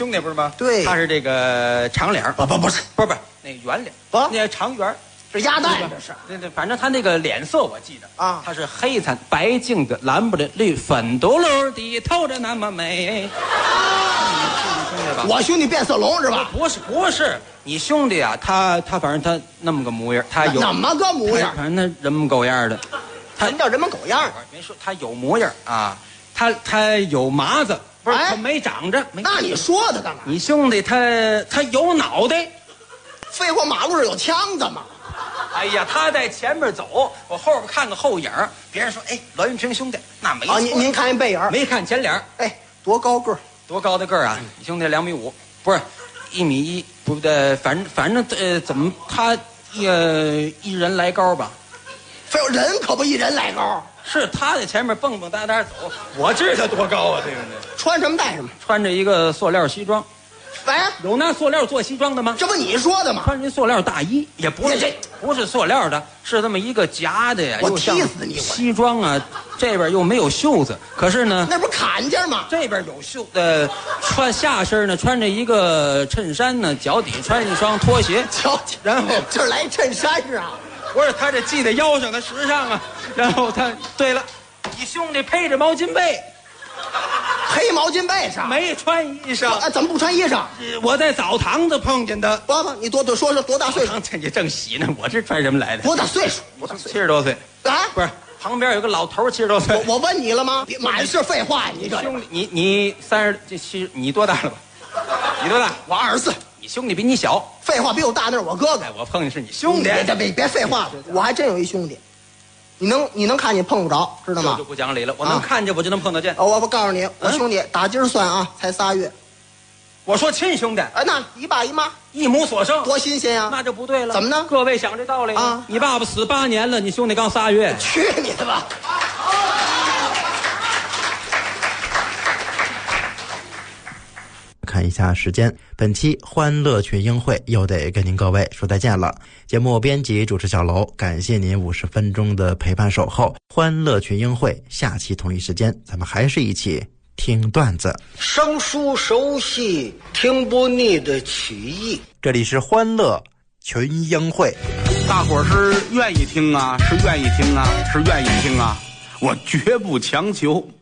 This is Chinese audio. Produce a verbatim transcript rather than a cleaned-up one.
兄弟不是吗？ 对， 他是这个长脸， 不不不是， 不是不是那个圆脸， 啊， 那长圆。 这鸭蛋这是， 对对，反正他那个脸色我记得啊， 他是黑餐白净的、蓝不的、绿粉嘟噜的，透着那么美。 我兄弟变色龙是吧？ 不是不是，你兄弟啊，他他反正他那么个模样，他有怎么个模样？ 反正他人模狗样的。 什么叫人模狗样？ 没说他有模样啊，他他有麻子，不是、哎、他没长着。没那你说他干嘛？ 你兄弟他他有脑袋。 废话，马路上有枪的吗？ 哎呀，他在前面走，我后边看个后影，别人说，哎，栾云平兄弟，那没错。 啊，您您看一背影， 没看前脸。 哎，多高个儿？ 多高的个儿啊？你兄弟两米五，不是一米一，不对，反正反正呃，怎么他呃一人来高吧？ 非有人可不一人来高。 是他在前面蹦蹦哒哒走，我知道他多高啊，对不对？ 穿什么戴什么？ 穿着一个塑料西装。 喂， 有拿塑料做西装的吗？ 这不你说的吗？ 穿着塑料大衣，也不是这不是塑料的，是这么一个夹的呀。 我踢死你！ 西装啊，这边又没有袖子，可是呢， 那不是坎肩吗？ 这边有袖，呃，穿下身呢穿着一个衬衫呢，脚底穿一双拖鞋， 脚底，然后这来衬衫是啊？ 不是，他这系在腰上的时尚啊。然后他，对了，你兄弟披着毛巾被。 黑毛巾被上没穿衣裳啊？怎么不穿衣裳？ 我在澡堂子碰见的。 爸爸，你多多说说多大岁数？ 这你正洗呢，我这穿什么来的？ 多大岁数？多大岁？ 七十多岁啊？ 不是，旁边有个老头，七十多岁。 我我问你了吗？满是废话，你这兄弟，你你三十这七，你多大了吧？你多大？ 我二十四。 你兄弟比你小。 废话，比我大那是我哥哥。 哎，我碰见是你兄弟。 别别别废话，我还真有一兄弟。你能你能看见碰不着，知道吗？ 这就不讲理了。我能看见，我就能碰得见。 哦，我我告诉你，我兄弟打今儿算啊，才仨月。 我说亲兄弟， 哎，那一爸一妈， 一母所生， 多新鲜呀！ 那就不对了。 怎么呢？ 各位想这道理啊？你爸爸死八年了，你兄弟刚仨月。 去你的吧！ 看一下时间，本期欢乐群英会又得跟您各位说再见了。节目编辑主持小楼，感谢您五十分钟的陪伴守候。欢乐群英会下期同一时间，咱们还是一起听段子， 生疏熟悉，听不腻的曲艺。 这里是欢乐群英会， 大伙儿是愿意听啊，是愿意听啊，是愿意听啊，我绝不强求。